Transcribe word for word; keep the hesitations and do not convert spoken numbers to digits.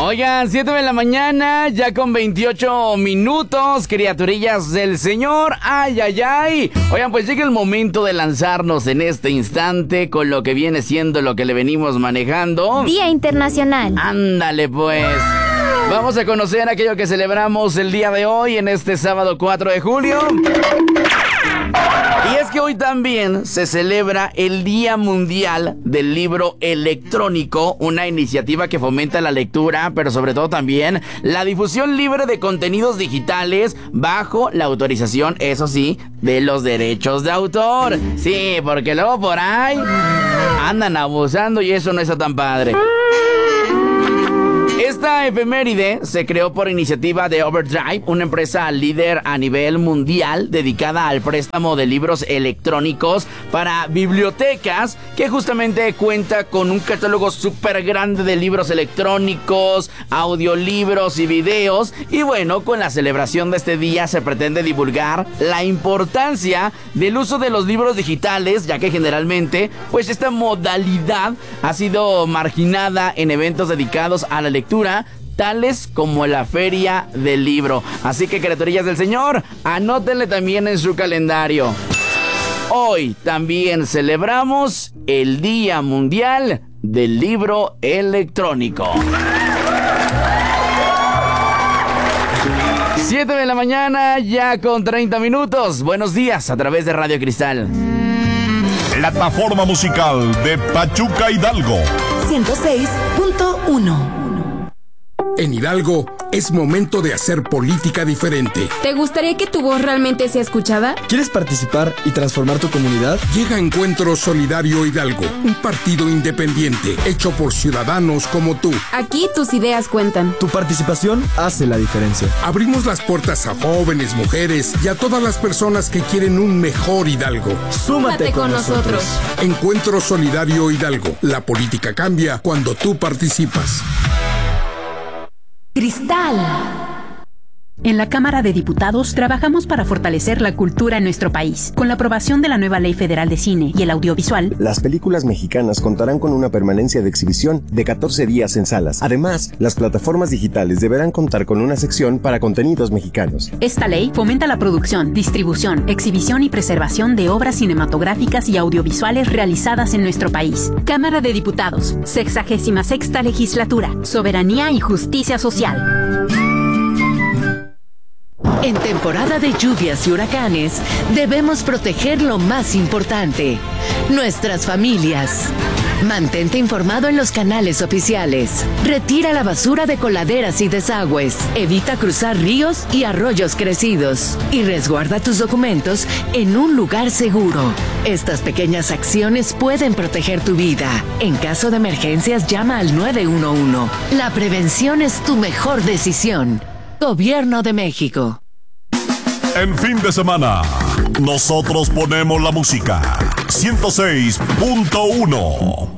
Oigan, siete de la mañana, ya con veintiocho minutos, criaturillas del Señor. Ay, ay, ay. Oigan, pues llega el momento de lanzarnos en este instante con lo que viene siendo lo que le venimos manejando. Día Internacional. Ándale, pues. Vamos a conocer aquello que celebramos el día de hoy, en este sábado cuatro de julio. Y es que hoy también se celebra el Día Mundial del Libro Electrónico, una iniciativa que fomenta la lectura, pero sobre todo también la difusión libre de contenidos digitales bajo la autorización, eso sí, de los derechos de autor. Sí, porque luego por ahí andan abusando y eso no está tan padre. Esta efeméride se creó por iniciativa de Overdrive, una empresa líder a nivel mundial dedicada al préstamo de libros electrónicos para bibliotecas, que justamente cuenta con un catálogo súper grande de libros electrónicos, audiolibros y videos. Y bueno, con la celebración de este día se pretende divulgar la importancia del uso de los libros digitales, ya que generalmente pues esta modalidad ha sido marginada en eventos dedicados a la lectura, tales como la Feria del Libro. Así que, criaturillas del Señor, anótenle también en su calendario. Hoy también celebramos el Día Mundial del Libro Electrónico. siete de la mañana, ya con treinta minutos. Buenos días a través de Radio Cristal. Plataforma musical de Pachuca Hidalgo. ciento seis punto uno. En Hidalgo es momento de hacer política diferente. ¿Te gustaría que tu voz realmente sea escuchada? ¿Quieres participar y transformar tu comunidad? Llega Encuentro Solidario Hidalgo, un partido independiente hecho por ciudadanos como tú. Aquí tus ideas cuentan. Tu participación hace la diferencia. Abrimos las puertas a jóvenes, mujeres y a todas las personas que quieren un mejor Hidalgo. Súmate con nosotros. Encuentro Solidario Hidalgo. La política cambia cuando tú participas. Cristal. En la Cámara de Diputados trabajamos para fortalecer la cultura en nuestro país. Con la aprobación de la nueva Ley Federal de Cine y el Audiovisual, las películas mexicanas contarán con una permanencia de exhibición de catorce días en salas. Además, las plataformas digitales deberán contar con una sección para contenidos mexicanos. Esta ley fomenta la producción, distribución, exhibición y preservación de obras cinematográficas y audiovisuales realizadas en nuestro país. Cámara de Diputados, sexagésima sexta legislatura, soberanía y justicia social. En temporada de lluvias y huracanes, debemos proteger lo más importante, nuestras familias. Mantente informado en los canales oficiales. Retira la basura de coladeras y desagües. Evita cruzar ríos y arroyos crecidos. Y resguarda tus documentos en un lugar seguro. Estas pequeñas acciones pueden proteger tu vida. En caso de emergencias, llama al nueve uno uno. La prevención es tu mejor decisión. Gobierno de México. En fin de semana, nosotros ponemos la música. ciento seis punto uno.